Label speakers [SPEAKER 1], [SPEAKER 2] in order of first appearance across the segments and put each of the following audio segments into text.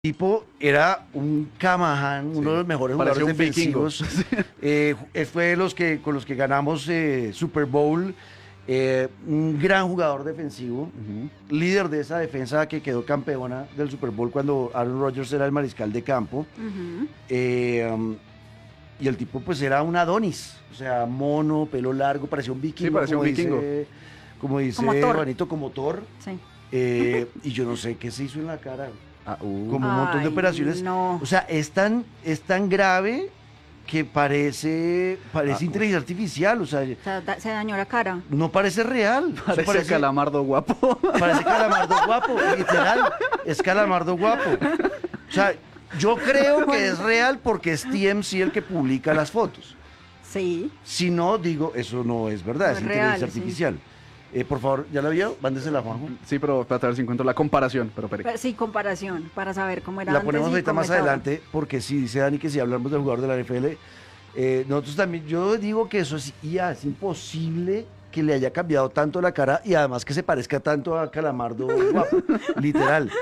[SPEAKER 1] Tipo era un Camaján, uno de los mejores
[SPEAKER 2] Parecía
[SPEAKER 1] jugadores
[SPEAKER 2] un vikingo.
[SPEAKER 1] defensivos. Fue de los que, con los que ganamos Super Bowl. Un gran jugador defensivo, líder de esa defensa que quedó campeona del Super Bowl cuando Aaron Rodgers era el mariscal de campo. Y el tipo pues era un Adonis, o sea, mono, pelo largo, parecía un vikingo.
[SPEAKER 2] Sí, parecía un vikingo.
[SPEAKER 1] Como dice
[SPEAKER 3] Como Thor.
[SPEAKER 1] Juanito, como Thor.
[SPEAKER 3] Sí.
[SPEAKER 1] Y yo no sé qué se hizo en la cara. Como un
[SPEAKER 3] Ay,
[SPEAKER 1] montón de operaciones.
[SPEAKER 3] no.
[SPEAKER 1] O sea, es tan grave que parece inteligencia artificial. O sea,
[SPEAKER 3] O sea, se dañó la cara.
[SPEAKER 1] no parece real. Eso
[SPEAKER 2] Parece Calamardo guapo.
[SPEAKER 1] Parece Calamardo guapo, literal. Es Calamardo guapo. O sea, yo creo que es real porque es TMZ el que publica las fotos.
[SPEAKER 3] Sí.
[SPEAKER 1] Si no, digo, eso no es verdad,
[SPEAKER 3] No
[SPEAKER 1] es
[SPEAKER 3] es
[SPEAKER 1] inteligencia
[SPEAKER 3] real, sí.
[SPEAKER 1] artificial. Por favor, ¿ya la vio? Mándesela, Juanjo.
[SPEAKER 2] Sí, pero para ver si encuentro la comparación. Pero
[SPEAKER 3] Sí, comparación, para saber cómo era
[SPEAKER 1] La
[SPEAKER 3] antes
[SPEAKER 1] ponemos
[SPEAKER 3] y
[SPEAKER 1] ahorita
[SPEAKER 3] cómo
[SPEAKER 1] más
[SPEAKER 3] es ahora.
[SPEAKER 1] adelante, porque si dice Dani que si hablamos del jugador de la NFL, nosotros también, yo digo que eso es IA, es imposible que le haya cambiado tanto la cara y además que se parezca tanto a Calamardo guapo, literal.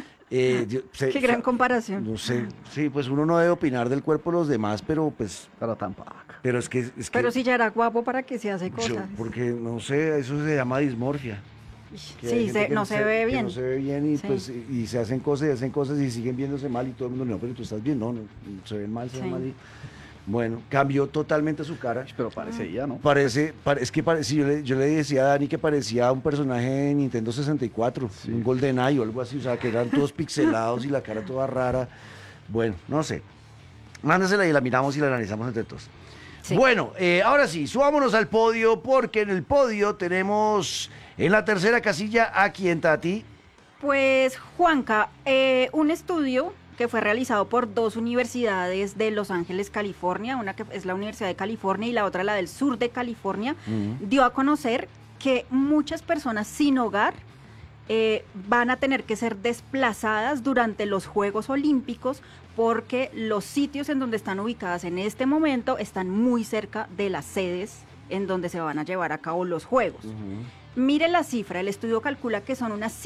[SPEAKER 3] Qué gran comparación.
[SPEAKER 1] No sé, sí, pues uno no debe opinar del cuerpo de los demás, pero pues,
[SPEAKER 2] Pero tampoco.
[SPEAKER 1] pero es que
[SPEAKER 3] Pero si ya era guapo, ¿para qué se hace
[SPEAKER 1] yo,
[SPEAKER 3] cosas?
[SPEAKER 1] porque no sé, eso se llama dismorfia. Que hay
[SPEAKER 3] Sí,
[SPEAKER 1] gente que
[SPEAKER 3] no se ve
[SPEAKER 1] que
[SPEAKER 3] bien.
[SPEAKER 1] no se ve bien y
[SPEAKER 3] Sí.
[SPEAKER 1] pues y se hacen cosas y siguen viéndose mal y todo el mundo, no, pero tú estás bien, no, se ven mal, se ven
[SPEAKER 3] Sí.
[SPEAKER 1] mal. Bueno, cambió totalmente su cara.
[SPEAKER 2] Pero parece ya, ¿no?
[SPEAKER 1] Es que sí, yo le decía a Dani que parecía un personaje de Nintendo 64, un GoldenEye o algo así, o sea, que eran todos pixelados y la cara toda rara. Bueno, no sé. Mándesela y la miramos y la analizamos entre todos.
[SPEAKER 3] Sí.
[SPEAKER 1] Bueno, ahora sí, subámonos al podio porque en el podio tenemos en la tercera casilla a quién, Tati.
[SPEAKER 3] Pues, Juanca, un estudio que fue realizado por dos universidades de Los Ángeles, California, una que es la Universidad de California y la otra la del sur de California, dio a conocer que muchas personas sin hogar van a tener que ser desplazadas durante los Juegos Olímpicos porque los sitios en donde están ubicadas en este momento están muy cerca de las sedes en donde se van a llevar a cabo los Juegos. Mire la cifra, el estudio calcula que son unas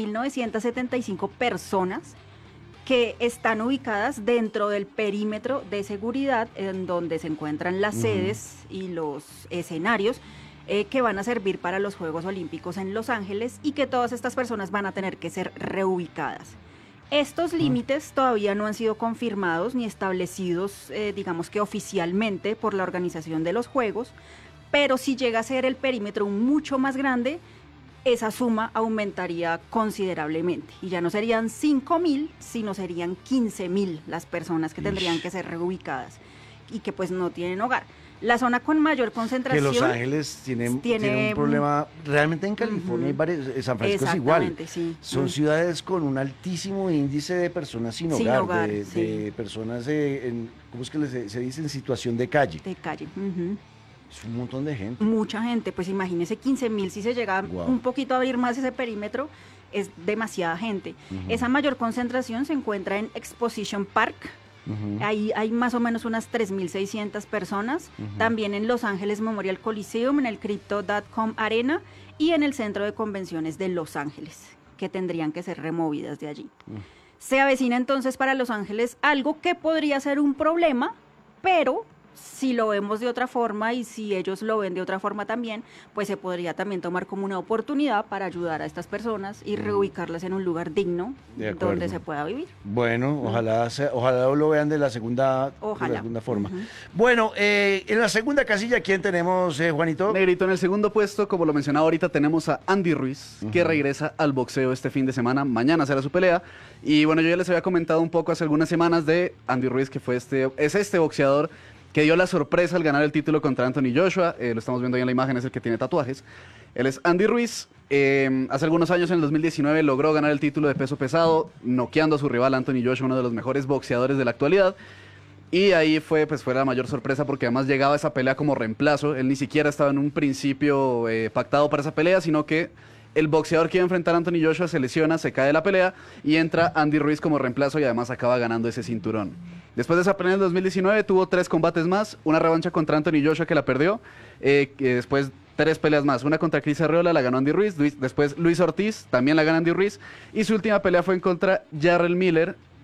[SPEAKER 3] 5.975 personas que están ubicadas dentro del perímetro de seguridad en donde se encuentran las sedes y los escenarios que van a servir para los Juegos Olímpicos en Los Ángeles y que todas estas personas van a tener que ser reubicadas. Estos límites todavía no han sido confirmados ni establecidos, digamos que oficialmente por la organización de los Juegos, pero si llega a ser el perímetro mucho más grande, esa suma aumentaría considerablemente y ya no serían 5.000, sino serían 15.000 las personas que tendrían que ser reubicadas y que pues no tienen hogar. La zona con mayor
[SPEAKER 1] Que
[SPEAKER 3] concentración...
[SPEAKER 1] Los Ángeles tiene un problema, realmente en California hay varios, San Francisco es igual.
[SPEAKER 3] Exactamente, sí.
[SPEAKER 1] Son ciudades con un altísimo índice de personas sin
[SPEAKER 3] Sin
[SPEAKER 1] hogar,
[SPEAKER 3] hogar,
[SPEAKER 1] de
[SPEAKER 3] sí.
[SPEAKER 1] personas ¿cómo es que se dice? En situación de calle.
[SPEAKER 3] De calle. Ujú.
[SPEAKER 1] Es un montón de gente.
[SPEAKER 3] Mucha gente, pues imagínese 15.000 si se llega
[SPEAKER 1] Wow.
[SPEAKER 3] un poquito a abrir más ese perímetro, es demasiada gente. Esa mayor concentración se encuentra en Exposition Park. Ahí hay más o menos unas 3.600 personas. También en Los Ángeles Memorial Coliseum, en el Crypto.com Arena y en el Centro de Convenciones de Los Ángeles, que tendrían que ser removidas de allí. Se avecina entonces para Los Ángeles algo que podría ser un problema, pero si lo vemos de otra forma y si ellos lo ven de otra forma también, pues se podría también tomar como una oportunidad para ayudar a estas personas y reubicarlas en un lugar digno
[SPEAKER 1] De acuerdo.
[SPEAKER 3] donde se pueda vivir.
[SPEAKER 1] Bueno, ojalá lo vean de la segunda forma. Bueno, en la segunda casilla, ¿quién tenemos, Juanito?
[SPEAKER 2] Negrito, en el segundo puesto, como lo mencionaba ahorita, tenemos a Andy Ruiz, que regresa al boxeo este fin de semana. Mañana será su pelea. Y bueno, yo ya les había comentado un poco hace algunas semanas de Andy Ruiz, que es este boxeador que dio la sorpresa al ganar el título contra Anthony Joshua. Lo estamos viendo ahí en la imagen, es el que tiene tatuajes. Él es Andy Ruiz. Hace algunos años, en el 2019, logró ganar el título de peso pesado, noqueando a su rival Anthony Joshua, uno de los mejores boxeadores de la actualidad. Y ahí fue la mayor sorpresa porque además llegaba esa pelea como reemplazo. Él ni siquiera estaba en un principio pactado para esa pelea, sino que el boxeador que iba a enfrentar a Anthony Joshua se lesiona, se cae de la pelea y entra Andy Ruiz como reemplazo y además acaba ganando ese cinturón. Después de esa pelea en el 2019 tuvo 3 combates más, una revancha contra Anthony Joshua que la perdió, que después 3 peleas más, una contra Chris Arreola, la ganó Andy Ruiz, después Luis Ortiz, también la gana Andy Ruiz, y su última pelea fue en contra Jarrell Miller,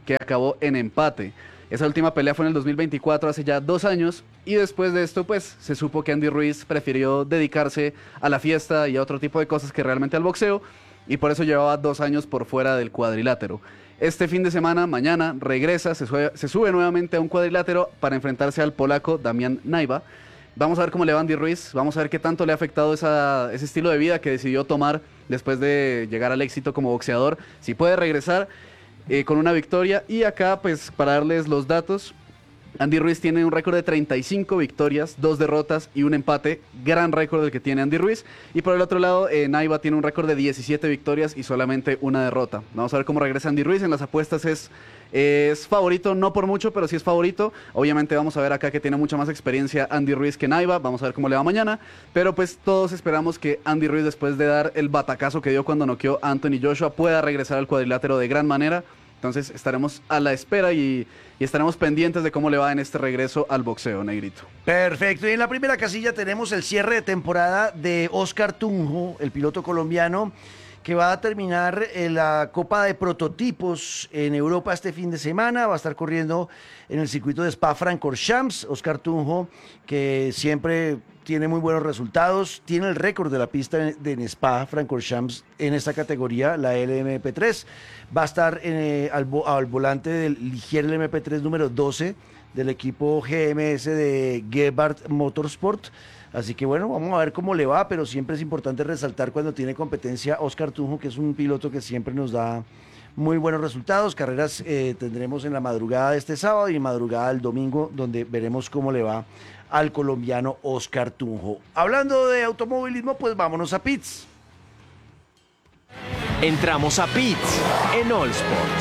[SPEAKER 2] que acabó en empate. Esa última pelea fue en el 2024, hace ya 2 años, y después de esto, pues, se supo que Andy Ruiz prefirió dedicarse a la fiesta y a otro tipo de cosas que realmente al boxeo, y por eso llevaba 2 años por fuera del cuadrilátero. Este fin de semana, mañana, regresa, se sube nuevamente a un cuadrilátero para enfrentarse al polaco Damian Naiva. Vamos a ver cómo le va a Andy Ruiz, vamos a ver qué tanto le ha afectado ese estilo de vida que decidió tomar después de llegar al éxito como boxeador, si puede regresar con una victoria. Y acá, pues, para darles los datos, Andy Ruiz tiene un récord de 35 victorias, 2 derrotas y un empate. Gran récord el que tiene Andy Ruiz. Y por el otro lado, Naiva tiene un récord de 17 victorias y solamente una derrota. Vamos a ver cómo regresa Andy Ruiz. En las apuestas es favorito, no por mucho, pero sí es favorito. Obviamente vamos a ver acá que tiene mucha más experiencia Andy Ruiz que Naiva. Vamos a ver cómo le va mañana. Pero pues todos esperamos que Andy Ruiz, después de dar el batacazo que dio cuando noqueó a Anthony Joshua, pueda regresar al cuadrilátero de gran manera. Entonces estaremos a la espera y estaremos pendientes de cómo le va en este regreso al boxeo, Negrito.
[SPEAKER 1] Perfecto, y en la primera casilla tenemos el cierre de temporada de Oscar Tunjo, el piloto colombiano, que va a terminar la Copa de Prototipos en Europa este fin de semana. Va a estar corriendo en el circuito de Spa-Francorchamps. Oscar Tunjo, que siempre tiene muy buenos resultados, tiene el récord de la pista de Spa-Francorchamps en esta categoría, la LMP3. Va a estar al volante del Ligier LMP3 número 12 del equipo GMS de Gebhardt Motorsport. Así que bueno, vamos a ver cómo le va, pero siempre es importante resaltar cuando tiene competencia Oscar Tunjo, que es un piloto que siempre nos da muy buenos resultados. Carreras tendremos en la madrugada de este sábado y en madrugada del domingo, donde veremos cómo le va al colombiano Oscar Tunjo. Hablando de automovilismo, pues vámonos a pits.
[SPEAKER 4] Entramos a pits en All Sports.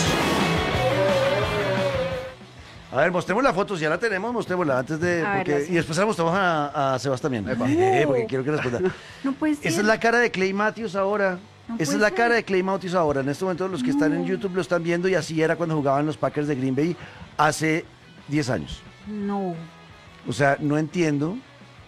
[SPEAKER 1] A ver, mostremos la foto, si ya la tenemos, mostrémosla antes de... y después se la mostramos a Sebas también, porque quiero que responda.
[SPEAKER 3] No puede ser.
[SPEAKER 1] Esa es la cara de Clay Matthews ahora. Esa es la cara de Clay Matthews ahora. En este momento los que están en YouTube lo están viendo y así era cuando jugaban los Packers de Green Bay hace 10 años.
[SPEAKER 3] No.
[SPEAKER 1] O sea, no entiendo.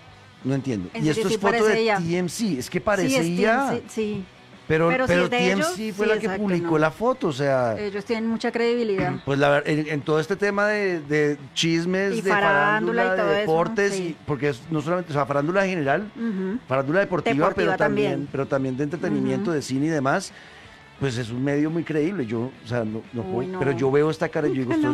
[SPEAKER 1] Y esto es foto de TMC, es que pareceía...
[SPEAKER 3] Sí, sí.
[SPEAKER 1] Pero
[SPEAKER 3] si es de
[SPEAKER 1] TMC
[SPEAKER 3] ellos,
[SPEAKER 1] fue
[SPEAKER 3] sí,
[SPEAKER 1] la que
[SPEAKER 3] exacto,
[SPEAKER 1] publicó
[SPEAKER 3] no.
[SPEAKER 1] la foto, o sea...
[SPEAKER 3] Ellos tienen mucha credibilidad.
[SPEAKER 1] Pues la verdad, en todo este tema de chismes,
[SPEAKER 3] Y
[SPEAKER 1] de
[SPEAKER 3] farándula y
[SPEAKER 1] farándula,
[SPEAKER 3] todo
[SPEAKER 1] de
[SPEAKER 3] eso,
[SPEAKER 1] deportes,
[SPEAKER 3] sí.
[SPEAKER 1] porque no solamente, o sea, farándula en general,
[SPEAKER 3] Ujú.
[SPEAKER 1] farándula deportiva,
[SPEAKER 3] Deportiva también.
[SPEAKER 1] pero también de entretenimiento, de cine y demás, pues es un medio muy creíble. Yo, o sea, no
[SPEAKER 3] Uy,
[SPEAKER 1] puedo,
[SPEAKER 3] no.
[SPEAKER 1] pero yo veo esta cara y yo digo,
[SPEAKER 3] La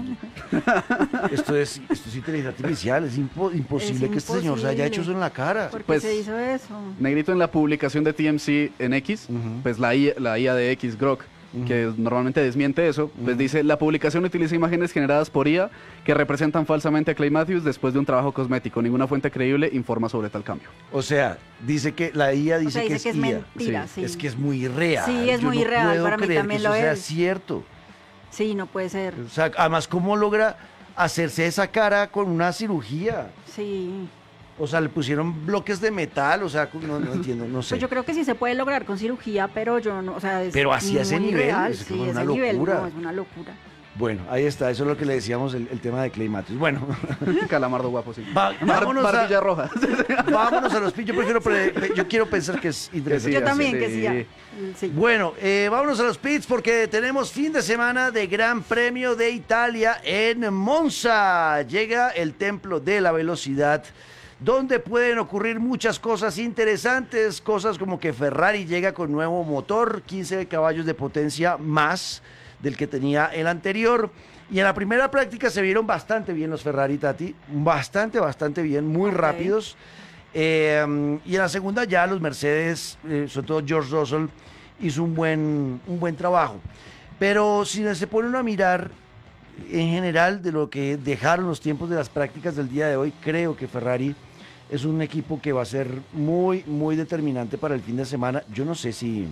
[SPEAKER 1] esto es inteligencia artificial, es imposible que este señor se haya hecho eso en la cara.
[SPEAKER 3] ¿Por qué
[SPEAKER 2] Pues,
[SPEAKER 3] se hizo eso?
[SPEAKER 2] Negrito, en la publicación de TMC en X, pues la IA de X, Grok, que normalmente desmiente eso, pues dice, la publicación utiliza imágenes generadas por IA que representan falsamente a Clay Matthews después de un trabajo cosmético. Ninguna fuente creíble informa sobre tal cambio.
[SPEAKER 1] O sea, dice que la IA dice,
[SPEAKER 3] O sea,
[SPEAKER 1] que
[SPEAKER 3] dice
[SPEAKER 1] es
[SPEAKER 3] que es
[SPEAKER 1] IA.
[SPEAKER 3] mentira, sí.
[SPEAKER 1] Es que es muy real.
[SPEAKER 3] Sí, es
[SPEAKER 1] Yo
[SPEAKER 3] muy
[SPEAKER 1] no
[SPEAKER 3] real,
[SPEAKER 1] puedo
[SPEAKER 3] para mí
[SPEAKER 1] creer
[SPEAKER 3] también
[SPEAKER 1] que eso
[SPEAKER 3] lo
[SPEAKER 1] sea
[SPEAKER 3] es.
[SPEAKER 1] cierto.
[SPEAKER 3] Sí, no puede ser.
[SPEAKER 1] O sea, además, ¿cómo logra hacerse esa cara con una cirugía?
[SPEAKER 3] Sí.
[SPEAKER 1] O sea, le pusieron bloques de metal, o sea, no entiendo, no sé.
[SPEAKER 3] Pues yo creo que sí se puede lograr con cirugía, pero yo no, o sea, es
[SPEAKER 1] Pero así a ese
[SPEAKER 3] muy
[SPEAKER 1] nivel,
[SPEAKER 3] real,
[SPEAKER 1] es
[SPEAKER 3] sí,
[SPEAKER 1] como
[SPEAKER 3] ese
[SPEAKER 1] una
[SPEAKER 3] nivel,
[SPEAKER 1] locura.
[SPEAKER 3] no, es una locura.
[SPEAKER 1] Bueno, ahí está, eso es lo que le decíamos, el tema de Clay Matthews. Bueno,
[SPEAKER 2] Calamardo guapo, sí.
[SPEAKER 1] vámonos,
[SPEAKER 2] Barbilla roja.
[SPEAKER 1] vámonos a los pinchos, yo quiero pensar que es interesante.
[SPEAKER 3] Yo
[SPEAKER 2] Sí,
[SPEAKER 3] también,
[SPEAKER 2] sí.
[SPEAKER 3] que sí, ya. Sí.
[SPEAKER 1] Bueno, vámonos a los pits porque tenemos fin de semana de Gran Premio de Italia en Monza. Llega el templo de la velocidad, donde pueden ocurrir muchas cosas interesantes, cosas como que Ferrari llega con nuevo motor, 15 caballos de potencia más del que tenía el anterior. Y en la primera práctica se vieron bastante bien los Ferrari, Tati, bastante bien, muy rápidos. Y en la segunda ya los Mercedes, sobre todo George Russell, hizo un buen trabajo. Pero si se pone uno a mirar en general de lo que dejaron los tiempos de las prácticas del día de hoy, creo que Ferrari es un equipo que va a ser muy determinante para el fin de semana. Yo no sé si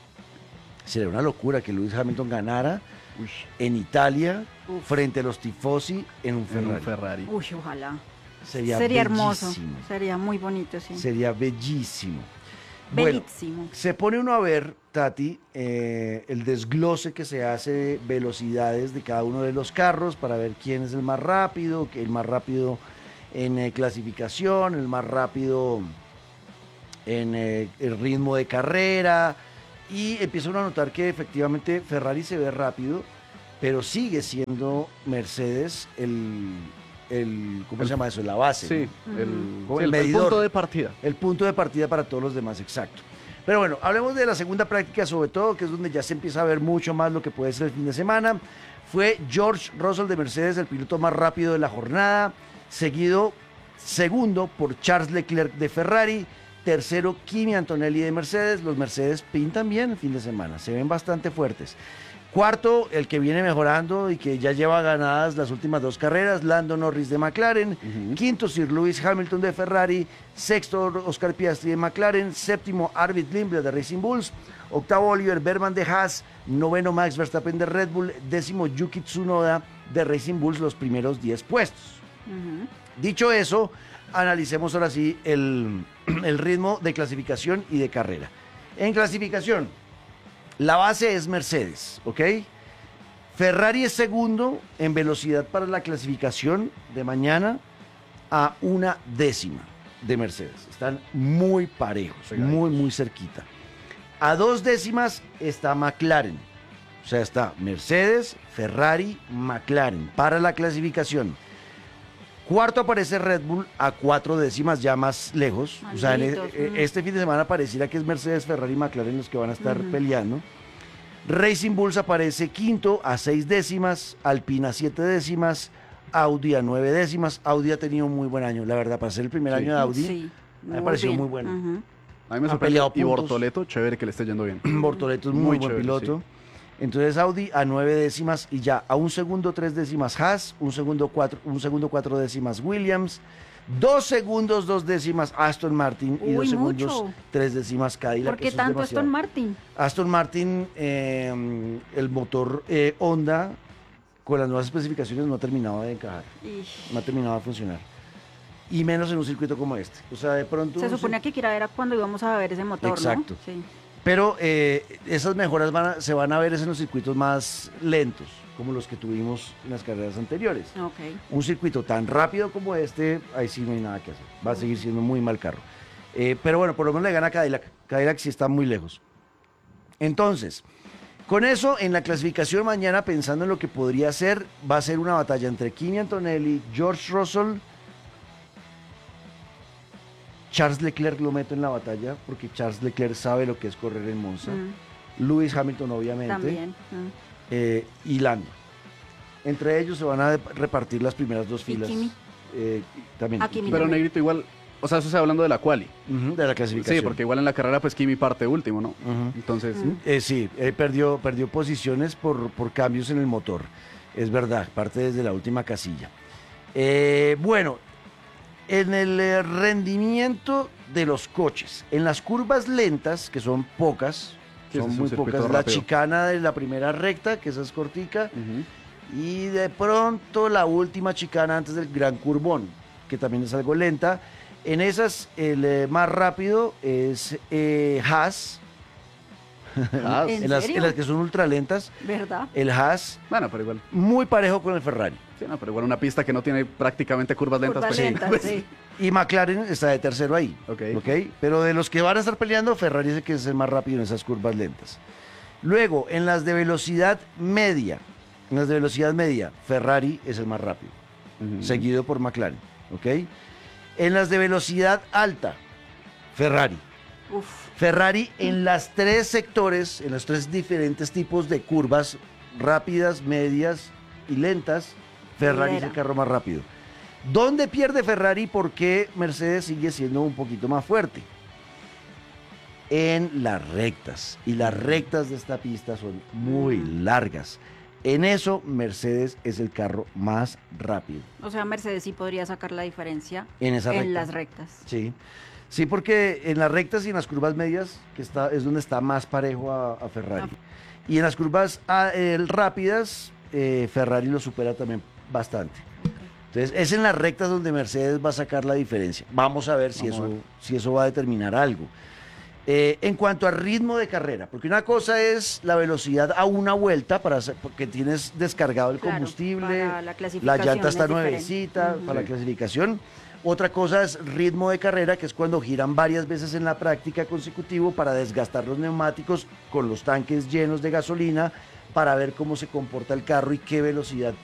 [SPEAKER 1] sería una locura que Lewis Hamilton ganara en Italia frente a los tifosi en un Ferrari.
[SPEAKER 2] Ferrari.
[SPEAKER 3] Uy, ojalá.
[SPEAKER 1] Sería
[SPEAKER 3] hermoso,
[SPEAKER 1] bellísimo.
[SPEAKER 3] sería muy bonito, sí.
[SPEAKER 1] Sería bellísimo. Bueno,
[SPEAKER 3] Bellísimo.
[SPEAKER 1] se pone uno a ver, Tati, el desglose que se hace de velocidades de cada uno de los carros para ver quién es el más rápido en clasificación, el más rápido en el ritmo de carrera, y empieza uno a notar que efectivamente Ferrari se ve rápido, pero sigue siendo Mercedes ¿cómo se llama eso? La base.
[SPEAKER 2] Sí,
[SPEAKER 1] ¿no?
[SPEAKER 2] sí,
[SPEAKER 1] el
[SPEAKER 2] el
[SPEAKER 1] medidor.
[SPEAKER 2] punto de partida.
[SPEAKER 1] El punto de partida para todos los demás, exacto. Pero bueno, hablemos de la segunda práctica sobre todo, que es donde ya se empieza a ver mucho más lo que puede ser el fin de semana. Fue George Russell de Mercedes, el piloto más rápido de la jornada, seguido segundo por Charles Leclerc de Ferrari, tercero Kimi Antonelli de Mercedes. Los Mercedes pintan bien el fin de semana, se ven bastante fuertes. Cuarto, el que viene mejorando y que ya lleva ganadas las últimas 2 carreras, Lando Norris de McLaren. Quinto, Sir Lewis Hamilton de Ferrari. Sexto, Oscar Piastri de McLaren. Séptimo, Arvid Lindbergh de Racing Bulls. Octavo, Oliver Berman de Haas. Noveno, Max Verstappen de Red Bull. Décimo, Yuki Tsunoda de Racing Bulls, los primeros 10 puestos. Dicho eso, analicemos ahora sí el ritmo de clasificación y de carrera. En clasificación, la base es Mercedes, ¿ok? Ferrari es segundo en velocidad para la clasificación de mañana a 1/10 de Mercedes. Están muy parejos, muy cerquita. A 2/10 está McLaren. O sea, está Mercedes, Ferrari, McLaren para la clasificación. Cuarto aparece Red Bull a 4/10 ya más lejos. O sea, este fin de semana pareciera que es Mercedes, Ferrari y McLaren los que van a estar peleando. Racing Bulls aparece quinto a 6/10, Alpine a 7/10, Audi a 9/10. Audi ha tenido un muy buen año, la verdad, para ser el primer año de Audi. Me ha parecido muy bueno.
[SPEAKER 2] A mí me
[SPEAKER 1] Ha
[SPEAKER 2] sorprendió.
[SPEAKER 1] peleado
[SPEAKER 2] Y
[SPEAKER 1] puntos.
[SPEAKER 2] Bortoleto, chévere que le esté yendo bien.
[SPEAKER 1] Bortoleto es muy buen
[SPEAKER 2] chévere,
[SPEAKER 1] piloto. Entonces Audi a 9/10 y ya a 1 segundo 3/10 Haas, 1 segundo 4/10 Williams, 2 segundos 2/10 Aston Martin y 2 segundos
[SPEAKER 3] mucho.
[SPEAKER 1] 3/10 Cadillac.
[SPEAKER 3] ¿Por qué
[SPEAKER 1] Eso es
[SPEAKER 3] tanto
[SPEAKER 1] demasiado.
[SPEAKER 3] Aston Martin?
[SPEAKER 1] Aston Martin, el motor Honda con las nuevas especificaciones no ha terminado de encajar, no ha terminado de funcionar. Y menos en un circuito como este. O sea, de pronto...
[SPEAKER 3] Se suponía que Kira era cuando íbamos a ver ese motor,
[SPEAKER 1] Exacto.
[SPEAKER 3] ¿no? Sí.
[SPEAKER 1] Pero esas mejoras se van a ver en los circuitos más lentos, como los que tuvimos en las carreras anteriores.
[SPEAKER 3] Ok.
[SPEAKER 1] Un circuito tan rápido como este, ahí sí no hay nada que hacer. Va a seguir siendo muy mal carro. Pero bueno, por lo menos le gana Cadillac. Cadillac sí está muy lejos. Entonces, con eso, en la clasificación mañana, pensando en lo que podría ser, va a ser una batalla entre Kimi Antonelli, George Russell. Charles Leclerc lo meto en la batalla porque Charles Leclerc sabe lo que es correr en Monza. Lewis Hamilton, obviamente.
[SPEAKER 3] También.
[SPEAKER 1] Y Lando. Entre ellos se van a repartir las primeras 2 filas.
[SPEAKER 3] Kimi?
[SPEAKER 1] También.
[SPEAKER 3] A Kimi
[SPEAKER 2] Pero
[SPEAKER 3] también.
[SPEAKER 2] Negrito igual, o sea, eso está hablando de la quali.
[SPEAKER 1] De la clasificación.
[SPEAKER 2] Sí, porque igual en la carrera pues Kimi parte último, ¿no? Entonces,
[SPEAKER 1] Sí, perdió posiciones por cambios en el motor. Es verdad, parte desde la última casilla. Bueno, en el rendimiento de los coches, en las curvas lentas, que son pocas,
[SPEAKER 2] Sí, ese
[SPEAKER 1] son
[SPEAKER 2] es un
[SPEAKER 1] muy
[SPEAKER 2] circuito
[SPEAKER 1] pocas, la
[SPEAKER 2] rápido.
[SPEAKER 1] chicana de la primera recta, que esa es cortica, y de pronto la última chicana antes del gran curvón, que también es algo lenta. En esas, el más rápido es Haas.
[SPEAKER 3] ¿En
[SPEAKER 1] en las
[SPEAKER 3] serio?
[SPEAKER 1] que son ultra lentas,
[SPEAKER 3] ¿Verdad?
[SPEAKER 1] el Haas
[SPEAKER 2] bueno, pero igual.
[SPEAKER 1] muy parejo con el Ferrari.
[SPEAKER 2] Sí, no, pero igual una pista que no tiene prácticamente curvas lentas.
[SPEAKER 3] Curvas
[SPEAKER 2] pues,
[SPEAKER 3] lentas,
[SPEAKER 2] pues,
[SPEAKER 3] sí.
[SPEAKER 1] Y McLaren está de tercero ahí.
[SPEAKER 2] Ok.
[SPEAKER 1] Pero de los que van a estar peleando, Ferrari es el que es el más rápido en esas curvas lentas. Luego, en las de velocidad media, Ferrari es el más rápido, seguido por McLaren. ¿Ok? En las de velocidad alta, Ferrari.
[SPEAKER 3] Uf.
[SPEAKER 1] Ferrari en las 3 sectores, en los 3 diferentes tipos de curvas, rápidas, medias y lentas, Ferrari es el
[SPEAKER 3] Lidera.
[SPEAKER 1] carro más rápido. ¿Dónde pierde Ferrari? ¿Por qué Mercedes sigue siendo un poquito más fuerte? En las rectas. Y las rectas de esta pista son muy largas. En eso, Mercedes es el carro más rápido.
[SPEAKER 3] O sea, Mercedes sí podría sacar la diferencia
[SPEAKER 1] En esa recta.
[SPEAKER 3] en las rectas.
[SPEAKER 1] Sí. Sí, porque en las rectas y en las curvas medias es donde está más parejo a Ferrari. Y en las curvas rápidas, Ferrari lo supera también bastante. Entonces, es en las rectas donde Mercedes va a sacar la diferencia. Vamos a ver si eso va a determinar algo. En cuanto al ritmo de carrera, porque una cosa es la velocidad a una vuelta porque tienes descargado el
[SPEAKER 3] Claro,
[SPEAKER 1] combustible,
[SPEAKER 3] para la
[SPEAKER 1] la
[SPEAKER 3] clasificación
[SPEAKER 1] llanta está
[SPEAKER 3] es diferente.
[SPEAKER 1] nuevecita para la
[SPEAKER 2] Sí.
[SPEAKER 1] clasificación. Otra cosa es ritmo de carrera, que es cuando giran varias veces en la práctica consecutivo para desgastar los neumáticos con los tanques llenos de gasolina para ver cómo se comporta el carro y qué velocidad